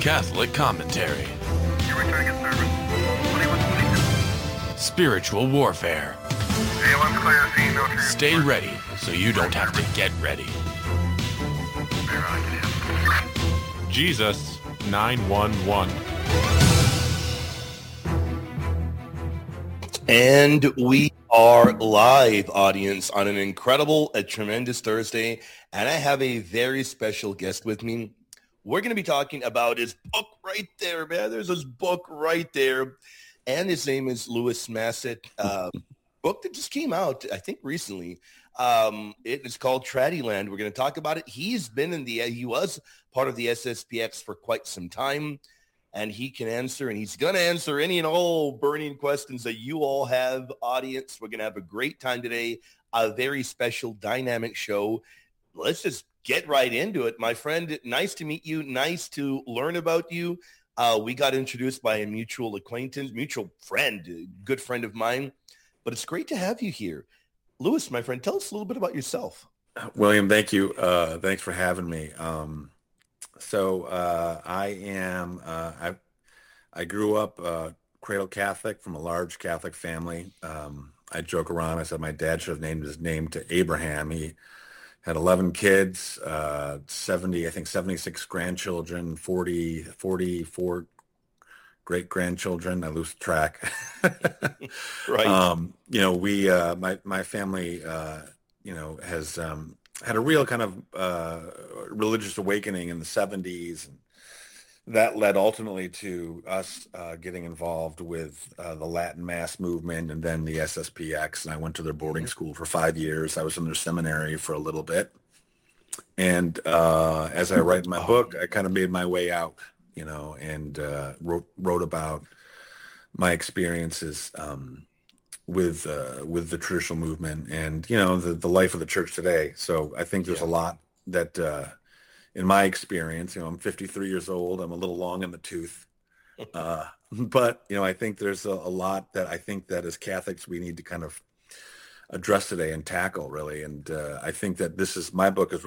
Catholic commentary. You're returning a service. 2122. Spiritual warfare. A1's clear, C, no transfer. Stay ready so you don't have to get ready. Jesus 911. And we are live, audience, on an incredible, a tremendous Thursday. And I have a very special guest with me. We're going to be talking about his book right there, man. There's his book right there. And his name is Louis Massett. Book that just came out, I think, recently. It is called Tradiland. We're going to talk about it. He was part of the SSPX for quite some time. And he can answer, and he's going to answer any and all burning questions that you all have, audience. We're going to have a great time today, a very special, dynamic show. Let's just get right into it. My friend, nice to meet you. Nice to learn about you. We got introduced by a mutual acquaintance, mutual friend, a good friend of mine. But it's great to have you here. Louis, my friend, tell us a little bit about yourself. William, thank you. Thanks for having me. I grew up cradle Catholic from a large Catholic family. I joke around. I said my dad should have named his name to Abraham. He had 11 kids, 76 grandchildren, 44 great-grandchildren. I lose track. Right. My family, has had a real kind of religious awakening in the 70s. And that led ultimately to us getting involved with the Latin Mass movement and then the SSPX. And I went to their boarding school for 5 years. I was in their seminary for a little bit. And as I write my book, I kind of made my way out, and wrote about my experiences with the traditional movement and, the life of the church today. So I think there's a lot that, in my experience, I'm 53 years old. I'm a little long in the tooth. But, I think there's a lot that I think that as Catholics, we need to kind of address today and tackle really. And I think that my book is